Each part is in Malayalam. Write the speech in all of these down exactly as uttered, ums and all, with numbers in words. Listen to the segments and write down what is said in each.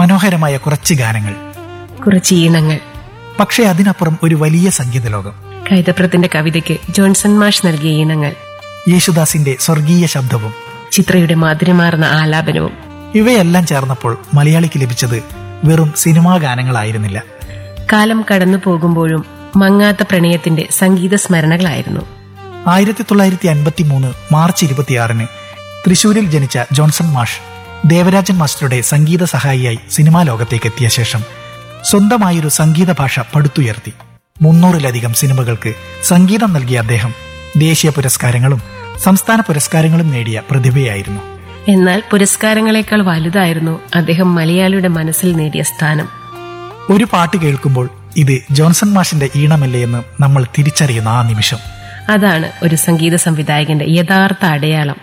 മനോഹരമായ കുറച്ച് ഗാനങ്ങൾ, കുറച്ച് ഈണങ്ങൾ. പക്ഷേ അതിനപ്പുറം ഒരു വലിയ സംഗീത ലോകം. കൈതപ്രത്തിന്റെ കവിതയ്ക്ക് ജോൺസൺ മാഷ് നൽകിയ ഈണങ്ങൾ, യേശുദാസിന്റെ സ്വർഗീയ ശബ്ദവും ചിത്രയുടെ മാധുര്യമാർന്ന ആലാപനവും. ഇവയെല്ലാം ചേർന്നപ്പോൾ മലയാളിക്ക് ലഭിച്ചത് വെറും സിനിമാ ഗാനങ്ങളായിരുന്നില്ല. കാലം കടന്നു പോകുമ്പോഴും മങ്ങാത്ത പ്രണയത്തിന്റെ സംഗീത സ്മരണകളായിരുന്നു. ആയിരത്തി തൊള്ളായിരത്തി അൻപത്തി മൂന്ന് മാർച്ച് ഇരുപത്തിയാറിന് തൃശൂരിൽ ജനിച്ച ജോൺസൺ മാഷ് ദേവരാജൻ മാസ്റ്ററുടെ സംഗീത സഹായിയായി സിനിമാ ലോകത്തേക്ക് എത്തിയ ശേഷം സ്വന്തമായൊരു സംഗീത ഭാഷ പടുത്തുയർത്തി. മുന്നൂറിലധികം സിനിമകൾക്ക് സംഗീതം നൽകിയ അദ്ദേഹം ദേശീയ പുരസ്കാരങ്ങളും സംസ്ഥാന പുരസ്കാരങ്ങളും നേടിയ പ്രതിഭയായിരുന്നു. എന്നാൽ പുരസ്കാരങ്ങളെക്കാൾ വലുതായിരുന്നു അദ്ദേഹം മലയാളിയുടെ മനസ്സിൽ നേടിയ സ്ഥാനം. ഒരു പാട്ട് കേൾക്കുമ്പോൾ ഇത് ജോൺസൺ മാഷിന്റെ ഈണമല്ലേ എന്ന് നമ്മൾ തിരിച്ചറിയുന്ന ആ നിമിഷം, അതാണ് ഒരു സംഗീത സംവിധായകന്റെ യഥാർത്ഥ അടയാളം.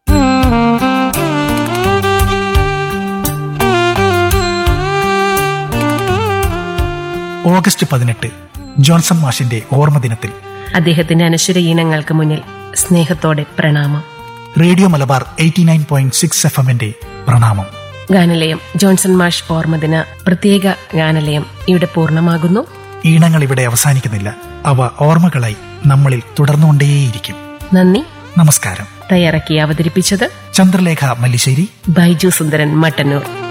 ഓഗസ്റ്റ് പതിനെട്ട്, ജോൺസൺ മാഷിന്റെ ഓർമ്മദിനത്തിൽ അദ്ദേഹത്തിന്റെ അനശ്വര ഈണങ്ങൾക്ക് മുന്നിൽ സ്നേഹത്തോടെ പ്രണാമം. Radio Malabar eighty nine point six F എമ്മിന്റെ പ്രണാമം. ഗാനലയം ജോൺസൺ മാഷ് ഓർമ്മദിന പ്രത്യേക ഗാനലയം ഇവിടെ പൂർണ്ണമാകുന്നു. ഈണങ്ങൾ ഇവിടെ അവസാനിക്കുന്നില്ല, അവ ഓർമ്മകളായി നമ്മളിൽ തുടർന്നുകൊണ്ടേയിരിക്കും. നന്ദി, നമസ്കാരം. തയ്യാറാക്കി അവതരിപ്പിച്ചത് ചന്ദ്രലേഖ മല്ലിശ്ശേരി, ബൈജു സുന്ദരൻ മട്ടന്നൂർ.